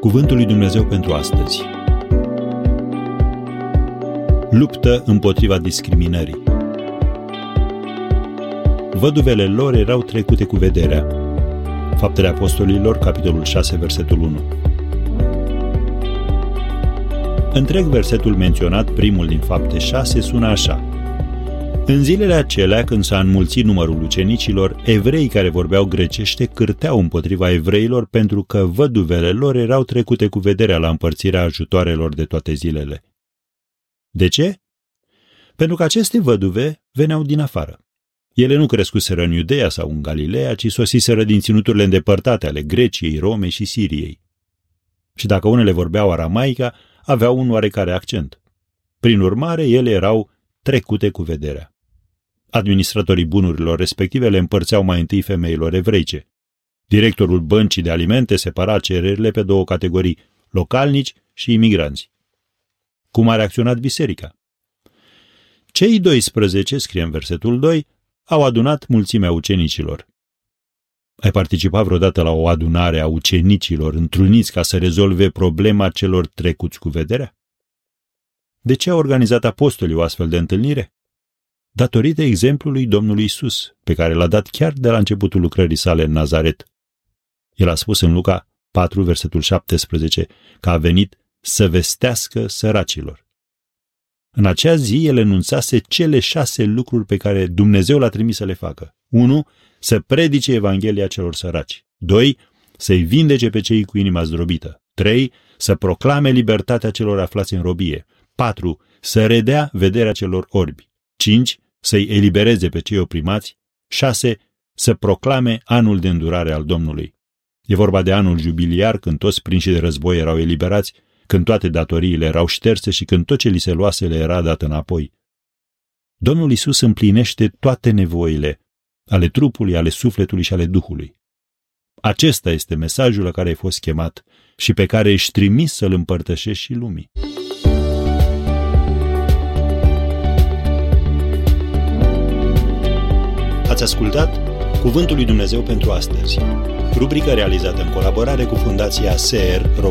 Cuvântul lui Dumnezeu pentru astăzi. Luptă împotriva discriminării. Văduvele lor erau trecute cu vederea. Faptele Apostolilor, capitolul 6, versetul 1. Întreg versetul menționat, primul din Fapte 6, sună așa: În zilele acelea, când s-a înmulțit numărul ucenicilor, evreii care vorbeau grecește cârteau împotriva evreilor pentru că văduvele lor erau trecute cu vederea la împărțirea ajutoarelor de toate zilele. De ce? Pentru că aceste văduve veneau din afară. Ele nu crescuseră în Iudeea sau în Galileea, ci sosiseră din ținuturile îndepărtate ale Greciei, Romei și Siriei. Și dacă unele vorbeau aramaica, aveau un oarecare accent. Prin urmare, ele erau trecute cu vederea. Administratorii bunurilor respective le împărțeau mai întâi femeilor evreice. Directorul băncii de alimente separa cererile pe două categorii, localnici și imigranți. Cum a reacționat biserica? Cei 12, scrie în versetul 2, au adunat mulțimea ucenicilor. Ai participat vreodată la o adunare a ucenicilor întruniți ca să rezolve problema celor trecuți cu vederea? De ce au organizat apostolii o astfel de întâlnire? Datorită exemplului Domnului Isus, pe care l-a dat chiar de la începutul lucrării sale în Nazaret. El a spus în Luca 4, versetul 17, că a venit să vestească săracilor. În acea zi, el enunțase cele 6 lucruri pe care Dumnezeu l-a trimis să le facă. 1. Să predice Evanghelia celor săraci. 2. Să-i vindece pe cei cu inima zdrobită. 3. Să proclame libertatea celor aflați în robie. 4. Să redea vederea celor orbi. 5. Să-i elibereze pe cei oprimați. 6. Să proclame anul de îndurare al Domnului. E vorba de anul jubiliar, când toți prinși de război erau eliberați, când toate datoriile erau șterse și când tot ce li se luase le era dat înapoi. Domnul Iisus împlinește toate nevoile ale trupului, ale sufletului și ale duhului. Acesta este mesajul la care ai fost chemat și pe care ești trimis să-l împărtășești și lumii. Ați ascultat Cuvântul lui Dumnezeu pentru astăzi, rubrica realizată în colaborare cu Fundația SER